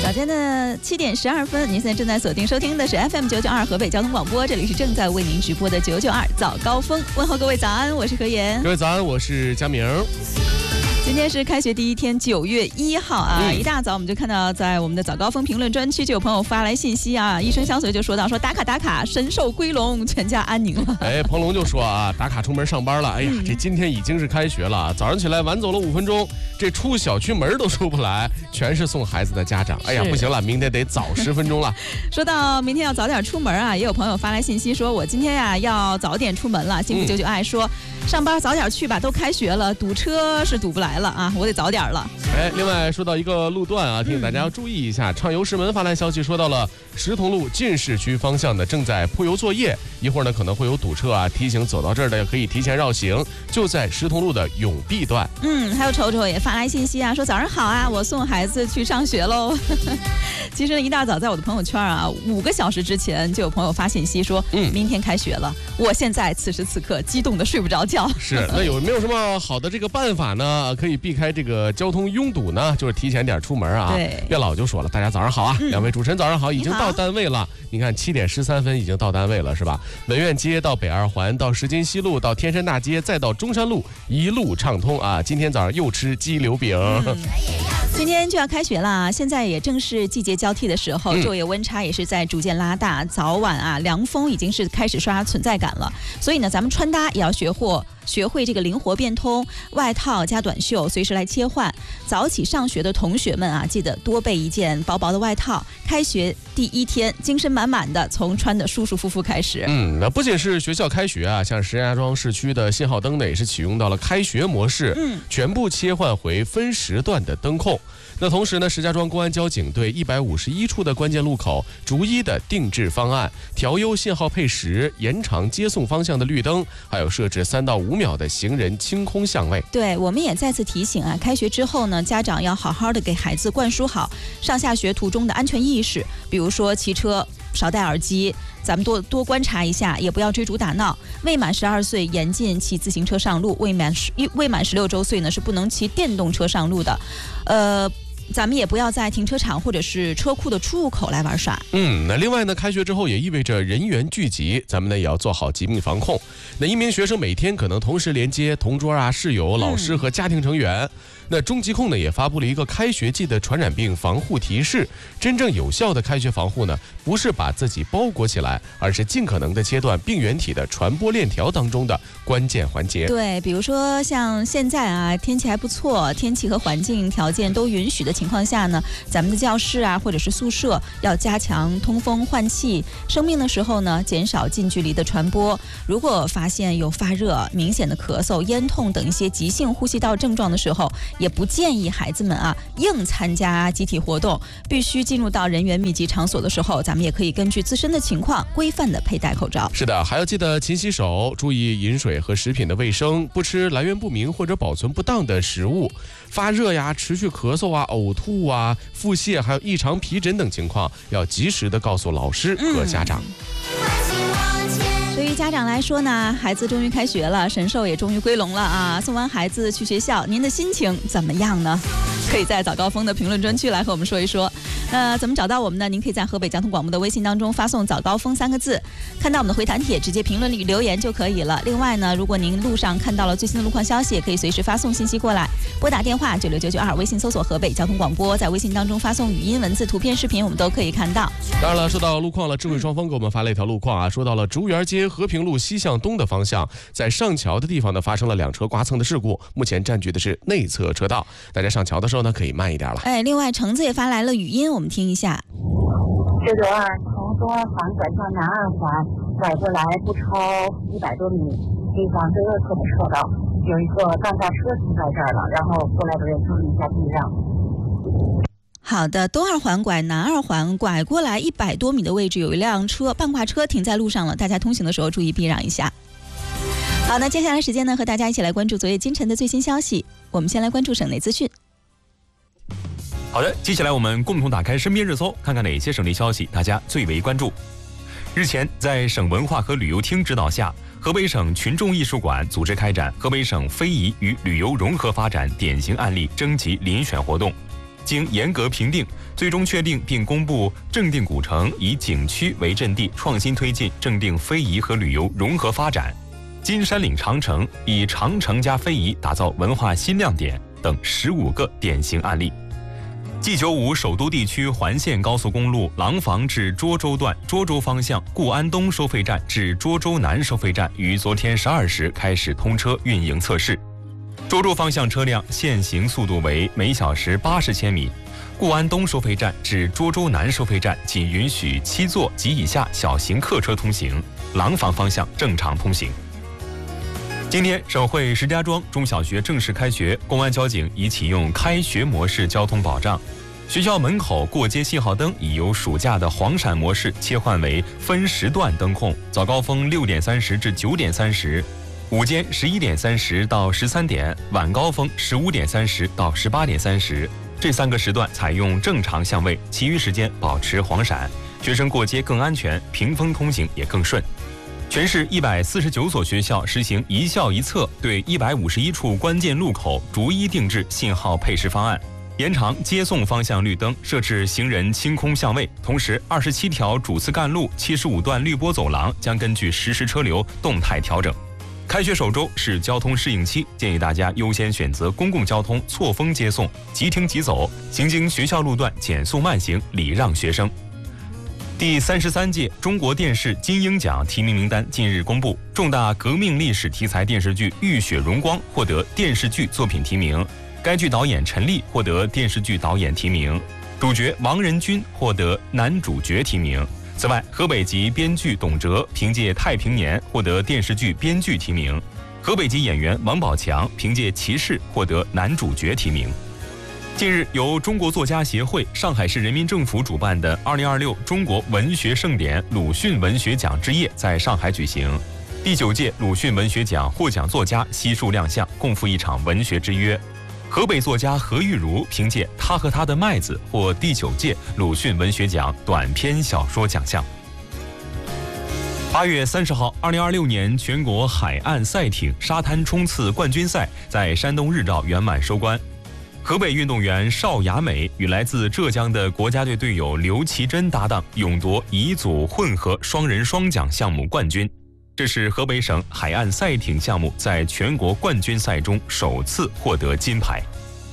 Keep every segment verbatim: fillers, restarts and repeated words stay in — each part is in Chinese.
早间的七点十二分，您现在正在锁定收听的是 F M 九九二河北交通广播，这里是正在为您直播的九九二早高峰。问候各位早安，我是何妍。 各位早安，我是佳明。 今天是开学第一天，九月一号啊、嗯！一大早我们就看到，在我们的早高峰评论专区就有朋友发来信息啊，一声相随就说到说打卡打卡，神兽归笼，全家安宁了。 哎，彭龙就说啊，打卡出门上班了。哎呀，嗯、这今天已经是开学了，早上起来晚走了五分钟，这出小区门都出不来，全是送孩子的家长。哎呀，不行了，明天得早十分钟了。 说到明天要早点出门啊，也有朋友发来信息说，我今天呀、啊、要早点出门了。幸福九九爱说、嗯，上班早点去吧，都开学了，堵车是堵不来了啊，我得早点了。 哎，另外说到一个路段啊，提醒大家要注意一下。畅游石门发来消息说到了石桐路进市区方向的正在铺油作业，一会儿呢可能会有堵车啊，提醒走到这儿的可以提前绕行，就在石桐路的永碧段。 嗯，还有丑丑也发来信息啊，说早上好啊，我送孩子去上学喽。其实呢，一大早在我的朋友圈啊，五个小时之前就有朋友发信息说，嗯，明天开学了，我现在此时此刻激动的睡不着觉。 是，那有没有什么好的这个办法呢？可以避开这个交通拥堵呢？就是提前点出门啊。 对， 月老就说了，大家早上好啊，嗯、两位主持人早上好，已经到单位了。你看七点十三分已经到单位了，是吧？文苑街到北二环，到石金西路，到天山大街，再到中山路，一路畅通啊！今天早上又吃鸡柳饼。嗯今天就要开学了，现在也正是季节交替的时候，昼夜温差也是在逐渐拉大，早晚啊凉风已经是开始刷存在感了。所以呢，咱们穿搭也要学会学会这个灵活变通，外套加短袖随时来切换。早起上学的同学们啊，记得多备一件薄薄的外套。开学第一天，精神满满的，从穿的舒舒服服开始。 嗯，那不仅是学校开学啊，像石家庄市区的信号灯呢，也是启用到了开学模式，嗯，全部切换回分时段的灯控。那同时呢，石家庄公安交警对一百五十一处的关键路口逐一的定制方案，调优信号配时，延长接送方向的绿灯，还有设置三到五秒的行人清空相位。 对，我们也再次提醒啊，开学之后呢，家长要好好的给孩子灌输好上下学途中的安全意识，比如说骑车少戴耳机，咱们多多观察一下，也不要追逐打闹。未满十二岁严禁骑自行车上路，未满十未满十六周岁呢是不能骑电动车上路的。呃。咱们也不要在停车场或者是车库的出入口来玩耍。 嗯，那另外呢，开学之后也意味着人员聚集，咱们呢也要做好疾病防控。那一名学生每天可能同时连接同桌啊、室友、老师和家庭成员。嗯、那中疾控呢也发布了一个开学季的传染病防护提示。真正有效的开学防护呢，不是把自己包裹起来，而是尽可能的切断病原体的传播链条当中的关键环节。 对，比如说像现在啊，天气还不错，天气和环境条件都允许的情况下呢，咱们的教室啊或者是宿舍要加强通风换气，生病的时候呢减少近距离的传播。如果发现有发热、明显的咳嗽、咽痛等一些急性呼吸道症状的时候，也不建议孩子们啊硬参加集体活动。必须进入到人员密集场所的时候，咱们也可以根据自身的情况规范的佩戴口罩。 是的，还要记得勤洗手，注意饮水和食品的卫生，不吃来源不明或者保存不当的食物。发热呀、持续咳嗽啊、呕吐啊、腹泻还有异常皮疹等情况，要及时的告诉老师和家长。 嗯，对于家长来说呢，孩子终于开学了，神兽也终于归笼了啊！送完孩子去学校，您的心情怎么样呢？可以在早高峰的评论专区来和我们说一说。呃，怎么找到我们呢？您可以在河北交通广播的微信当中发送早高峰三个字，看到我们的回弹帖，直接评论里留言就可以了。另外呢，如果您路上看到了最新的路况消息，也可以随时发送信息过来，拨打电话九六九九二，微信搜索河北交通广播，在微信当中发送语音、文字、图片、视频，我们都可以看到。 当然了，说到路况了，智慧双峰给我们发了一条路况啊，说到了植物园街和平路西向东的方向，在上桥的地方呢发生了两车刮蹭的事故，目前占据的是内侧车道，大家上桥的时候呢可以慢一点了。 哎，另外橙子也发来了语音，我们听一下。 九九二从东二环拐向南二环，拐过来不超一百多米地方，最右侧的车道有一个大大车停在这儿了，然后过来的人注意一下避让。 好的，东二环拐南二环拐过来一百多米的位置，有一辆车半挂车停在路上了，大家通行的时候注意避让一下。好，那接下来时间呢，和大家一起来关注昨夜今晨的最新消息。我们先来关注省内资讯。 好的，接下来我们共同打开身边热搜，看看哪些省内消息大家最为关注。日前，在省文化和旅游厅指导下，河北省群众艺术馆组织开展河北省非遗与旅游融合发展典型案例征集遴选活动。 经严格评定，最终确定并公布正定古城以景区为阵地，创新推进正定非遗和旅游融合发展；金山岭长城以长城加非遗打造文化新亮点等十五个典型案例。G 九五首都地区环线高速公路廊坊至涿州段涿州方向固安东收费站至涿州南收费站于昨天十二时开始通车运营测试。涿州方向车辆限行速度为每小时八十千米，固安东收费站至涿州南收费站仅允许七座及以下小型客车通行，廊坊方向正常通行。今天，省会石家庄中小学正式开学，公安交警已启用开学模式交通保障。学校门口过街信号灯已由暑假的黄闪模式切换为分时段灯控，早高峰六点三十至九点三十，午间十一点三十到十三点，晚高峰十五点三十到十八点三十，这三个时段采用正常相位，其余时间保持黄闪，学生过街更安全，屏风通行也更顺。全市一百四十九所学校实行一校一测，对一百五十一处关键路口逐一定制信号配时方案，延长接送方向绿灯，设置行人清空相位。同时，二十七条主次干路、七十五段绿波走廊将根据实时车流动态调整。开学首周是交通适应期，建议大家优先选择公共交通错峰接送，即停即走，行经学校路段减速慢行，礼让学生。第三十三届中国电视金鹰奖提名名单近日公布，重大革命历史题材电视剧《浴血荣光》获得电视剧作品提名，该剧导演陈立获得电视剧导演提名，主角王仁君获得男主角提名。此外，河北籍编剧董哲凭借《太平年》获得电视剧编剧提名，河北籍演员王宝强凭借《骑士》获得男主角提名。近日，由中国作家协会、上海市人民政府主办的二零二六中国文学盛典鲁迅文学奖之夜在上海举行。第九届鲁迅文学奖获奖作家悉数亮相，共赴一场文学之约。河北作家何玉茹凭借《他和他的麦子》获第九届鲁迅文学奖短篇小说奖项。八月三十号，二零二六年全国海岸赛艇沙滩冲刺冠军赛在山东日照圆满收官。河北运动员邵雅美与来自浙江的国家队队友刘奇珍搭档，勇夺乙组混合双人双桨项目冠军。这是河北省海岸赛艇项目在全国冠军赛中首次获得金牌。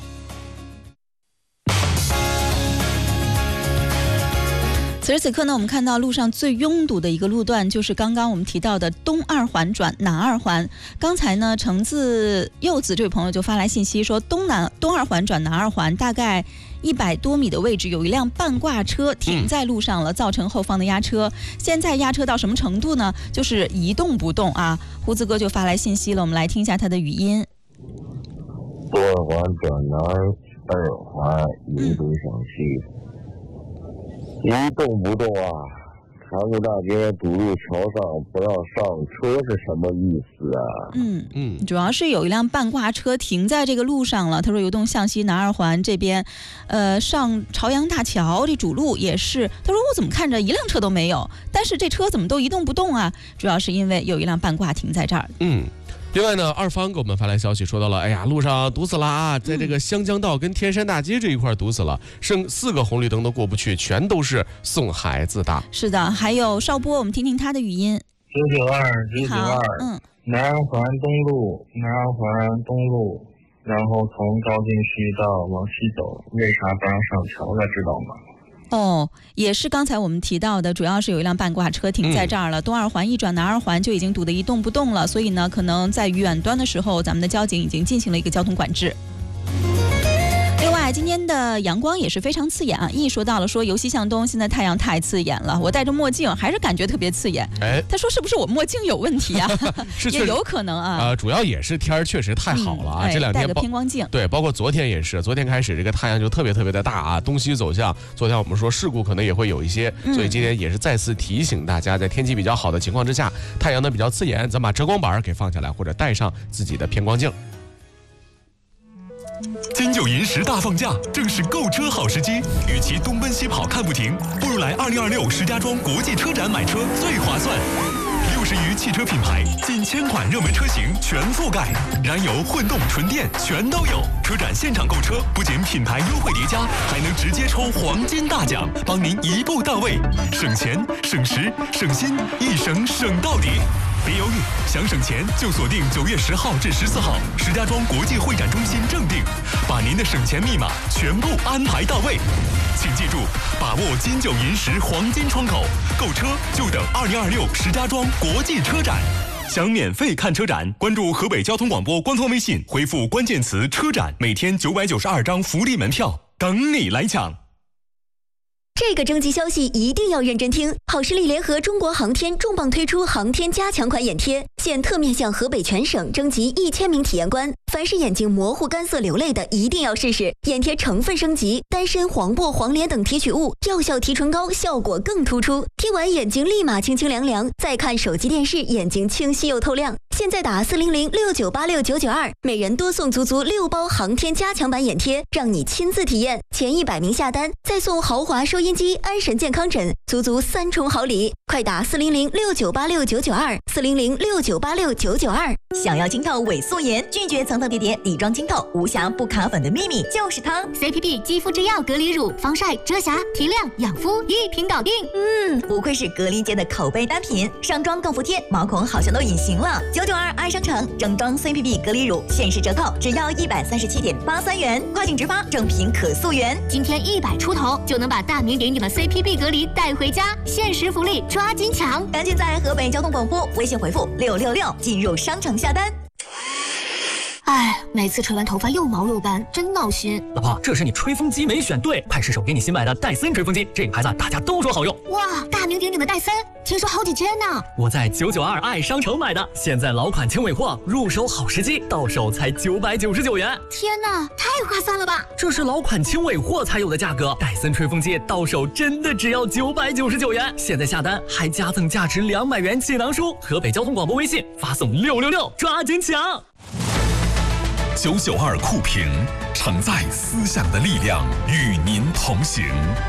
此时此刻呢，我们看到路上最拥堵的一个路段就是刚刚我们提到的东二环转南二环。刚才呢，橙子柚子这位朋友就发来信息说，东南东二环转南二环大概一百多米的位置有一辆半挂车停在路上了，造成后方的压车。现在压车到什么程度呢？就是一动不动啊。胡子哥就发来信息了，我们来听一下他的语音。 东二环转南二环一路向西。嗯一动不动啊！长安大街堵路桥上不让上车是什么意思啊？ 嗯嗯，主要是有一辆半挂车停在这个路上了。他说，游动向西南二环这边，呃，上朝阳大桥这主路也是。他说，我怎么看着一辆车都没有，但是这车怎么都一动不动啊？主要是因为有一辆半挂停在这儿。 嗯。另外呢，二方给我们发来消息说到了，哎呀，路上堵死了啊，在这个湘江道跟天山大街这一块堵死了，剩四个红绿灯都过不去，全都是送孩子的。 是的，还有邵波，我们听听他的语音。 九九二九九二， 嗯， 南二环东路，南二环东路，然后从高新区到往西走，为啥不让上桥了？知道吗？ 哦，也是刚才我们提到的，主要是有一辆半挂车停在这儿了。嗯、东二环一转南二环就已经堵得一动不动了，所以呢，可能在远端的时候，咱们的交警已经进行了一个交通管制。另外，今天的阳光也是非常刺眼啊！一说到了说由西向东，现在太阳太刺眼了，我戴着墨镜还是感觉特别刺眼。哎，他说是不是我墨镜有问题啊？ 是也有可能啊。 呃，主要也是天儿确实太好了啊，嗯哎、 这两天戴个偏光镜。 对，包括昨天也是，昨天开始这个太阳就特别特别的大啊，东西走向。昨天我们说事故可能也会有一些， 嗯、 所以今天也是再次提醒大家，在天气比较好的情况之下，太阳呢比较刺眼，咱把遮光板给放下来，或者带上自己的偏光镜。 金九银十大放假，正是购车好时机。与其东奔西跑看不停，不如来二零二六石家庄国际车展买车最划算。六十余汽车品牌，近千款热门车型全覆盖，燃油、混动、纯电全都有。车展现场购车，不仅品牌优惠叠加，还能直接抽黄金大奖，帮您一步到位，省钱、省时、省心，一省省到底。别犹豫，想省钱就锁定九月十号至十四号，石家庄国际会展中心正定，把您的省钱密码全部安排到位。请记住，把握金九银十黄金窗口，购车就等二零二六石家庄国际车展。想免费看车展，关注河北交通广播官方微信，回复关键词“车展”，每天九百九十二张福利门票等你来抢。 这个征集消息一定要认真听！好视力联合中国航天重磅推出航天加强款眼贴，现特面向河北全省征集一千名体验官，凡是眼睛模糊、干涩、流泪的，一定要试试。眼贴成分升级，丹参、黄柏、黄连等提取物，药效提纯高，效果更突出。贴完眼睛立马清清凉凉，再看手机电视，眼睛清晰又透亮。现在打四零零六九八六九九二，每人多送足足六包航天加强版眼贴，让你亲自体验。前一百名下单，再送豪华收音机、安神健康枕，足足三重好礼！快打四零零六九八六九九二，四零零六九八六九九二。 想要清透伪素颜，拒绝层层叠叠、底妆清透、无瑕不卡粉的秘密，就是它 C P B 肌肤之钥隔离乳，防晒、遮瑕、提亮、养肤一瓶搞定。 嗯，不愧是隔离界的口碑单品，上妆更服帖，毛孔好像都隐形了。九九二爱商城正装 C P B 隔离乳限时折扣，只要一百三十七点八三元，跨境直发，正品可溯源。 今天一百出头就能把大名鼎鼎的 C P B 隔离带回家，限时福利抓紧抢！ 赶紧在河北交通广播微信回复六六六进入商城下单。 哎，每次吹完头发又毛又干，真闹心。 老婆，这是你吹风机没选对，快试手给你新买的戴森吹风机，这个牌子大家都说好用。 哇，大名鼎鼎的戴森，听说好几千呢。 我在九九二爱商城买的，现在老款轻尾货，入手好时机，到手才九百九十九元。 天哪，太划算了吧！ 这是老款轻尾货才有的价格，戴森吹风机到手真的只要九百九十九元。现在下单还加赠价值两百元气囊书。河北交通广播微信发送六六六，抓紧抢！ 九九二酷评，承载思想的力量，与您同行。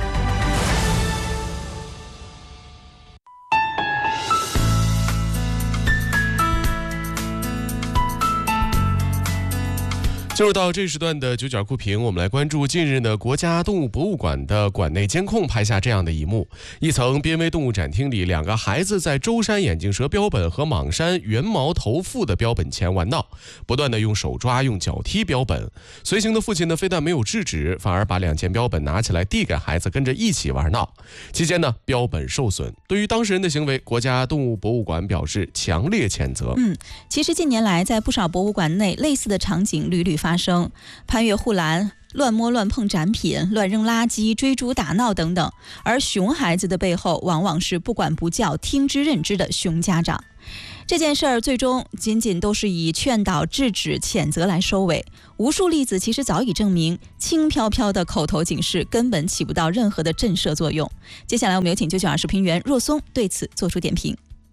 进入到这时段的九九二酷评，我们来关注近日呢，国家动物博物馆的馆内监控拍下这样的一幕：一层濒危动物展厅里，两个孩子在舟山眼镜蛇标本和莽山圆毛头腹的标本前玩闹，不断的用手抓、用脚踢标本。随行的父亲呢，非但没有制止，反而把两件标本拿起来递给孩子，跟着一起玩闹。期间呢，标本受损。对于当事人的行为，国家动物博物馆表示强烈谴责。 嗯，其实近年来在不少博物馆内，类似的场景屡屡发生。发生攀越护栏、乱摸乱碰展品、乱扔垃圾、追逐打闹等等，而熊孩子的背后往往是不管不教、听之任之的熊家长。这件事儿最终仅仅都是以劝导、制止、谴责来收尾。无数例子其实早已证明，轻飘飘的口头警示根本起不到任何的震慑作用。接下来我们有请九九二视频员若松对此做出点评。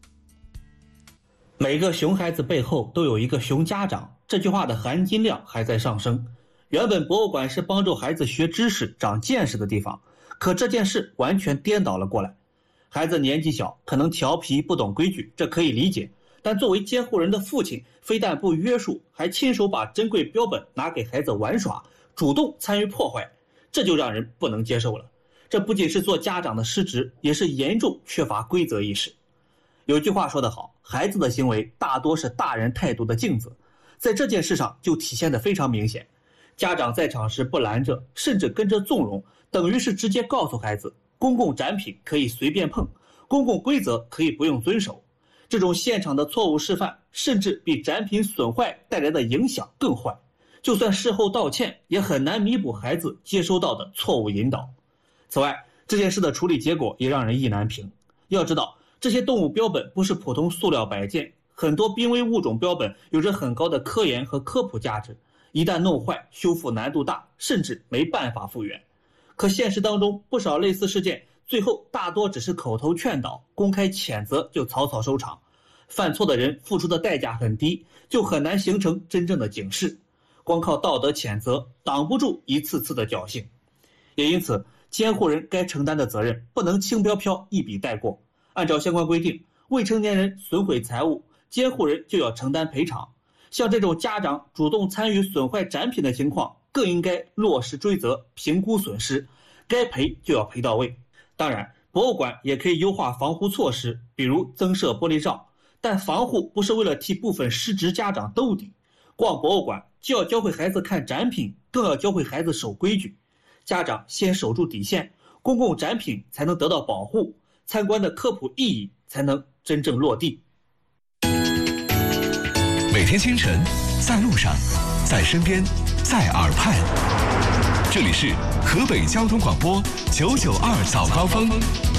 每个熊孩子背后都有一个熊家长，这句话的含金量还在上升。原本博物馆是帮助孩子学知识、长见识的地方，可这件事完全颠倒了过来。孩子年纪小，可能调皮不懂规矩，这可以理解，但作为监护人的父亲，非但不约束，还亲手把珍贵标本拿给孩子玩耍，主动参与破坏，这就让人不能接受了。这不仅是做家长的失职，也是严重缺乏规则意识。有句话说得好，孩子的行为大多是大人态度的镜子，在这件事上就体现得非常明显。家长在场时不拦着，甚至跟着纵容，等于是直接告诉孩子，公共展品可以随便碰，公共规则可以不用遵守。这种现场的错误示范，甚至比展品损坏带来的影响更坏。就算事后道歉，也很难弥补孩子接收到的错误引导。此外，这件事的处理结果也让人意难平。要知道，这些动物标本不是普通塑料摆件，很多濒危物种标本有着很高的科研和科普价值，一旦弄坏，修复难度大，甚至没办法复原。可现实当中，不少类似事件最后大多只是口头劝导，公开谴责就草草收场。犯错的人付出的代价很低，就很难形成真正的警示。光靠道德谴责挡不住一次次的侥幸。也因此，监护人该承担的责任不能轻飘飘一笔带过。按照相关规定， 未成年人损毁财物，监护人就要承担赔偿。像这种家长主动参与损坏展品的情况，更应该落实追责，评估损失，该赔就要赔到位。当然，博物馆也可以优化防护措施，比如增设玻璃罩，但防护不是为了替部分失职家长兜底。逛博物馆就要教会孩子看展品，更要教会孩子守规矩。家长先守住底线，公共展品才能得到保护，参观的科普意义才能真正落地。 每天清晨，在路上，在身边，在耳畔，这里是河北交通广播九九二早高峰。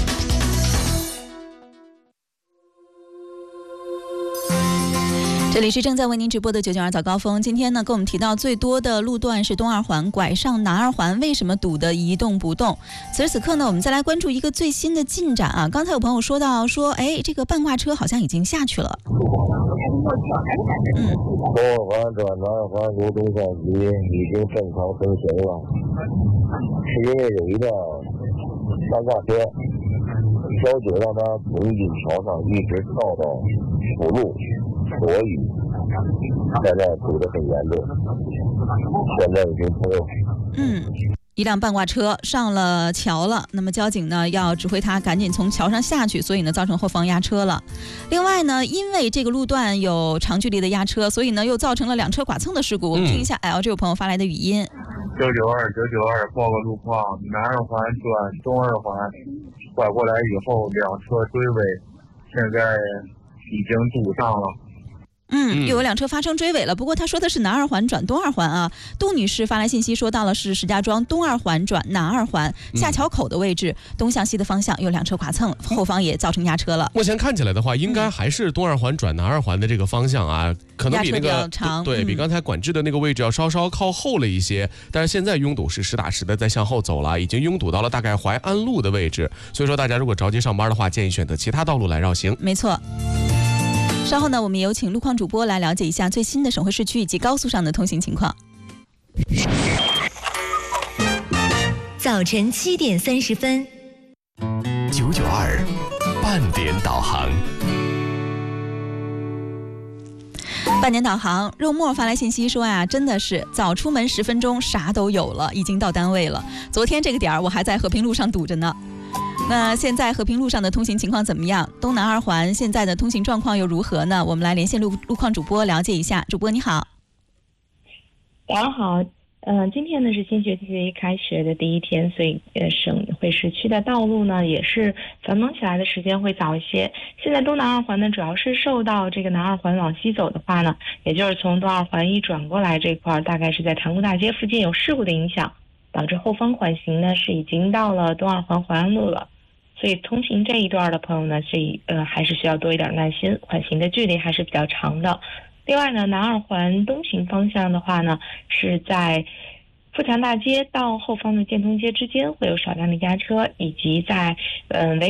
这里是正在为您直播的九九二早高峰。今天呢，跟我们提到最多的路段是东二环拐上南二环，为什么堵得一动不动？此时此刻呢，我们再来关注一个最新的进展啊。刚才有朋友说到说，哎，这个半挂车好像已经下去了。 嗯，东二环转南二环流动相机已经正常通行了，是因为有一辆半挂车，交警让他从一桥上一直倒到辅路。所以现在堵得很严重，现在已经通了。 嗯，一辆半挂车上了桥了，那么交警呢要指挥他赶紧从桥上下去，所以呢造成后方压车了。另外呢，因为这个路段有长距离的压车，所以呢又造成了两车剐蹭的事故。我们听一下 L 这位朋友发来的语音。 九九二九九二报个路况，南二环转东二环，拐过来以后两车追尾，现在已经堵上了。 嗯，又有两车发生追尾了。不过他说的是南二环转东二环啊。杜女士发来信息说到了是石家庄东二环转南二环下桥口的位置，东向西的方向有两车剐蹭，后方也造成压车了。 目前看起来的话，应该还是东二环转南二环的这个方向啊，可能比那个长， 对比刚才管制的那个位置要稍稍靠后了一些。但是现在拥堵是实打实的在向后走了，已经拥堵到了大概淮安路的位置。所以说大家如果着急上班的话，建议选择其他道路来绕行。 没错。稍后呢，我们有请路况主播来了解一下最新的省会市区以及高速上的通行情况。 早晨七点三十分， 九九二半点导航。 半点导航，肉沫发来信息说呀，真的是早出门十分钟啥都有了，已经到单位了。昨天这个点儿我还在和平路上堵着呢。那现在和平路上的通行情况怎么样？东南二环现在的通行状况又如何呢？我们来连线路路况主播了解一下。主播你好。 早上好，嗯、呃，今天呢是新学期开学的第一天，所以呃省会市区的道路呢也是繁忙起来的时间会早一些。现在东南二环呢主要是受到这个南二环往西走的话呢，也就是从东二环一转过来这块，大概是在塘沽大街附近有事故的影响，导致后方缓行呢是已经到了东二环淮安路了。所以通行这一段的朋友呢，是呃还是需要多一点耐心，缓行的距离还是比较长的。另外呢，南二环东行方向的话呢，是在富强大街到后方的建通街之间会有少量的压车，以及在嗯。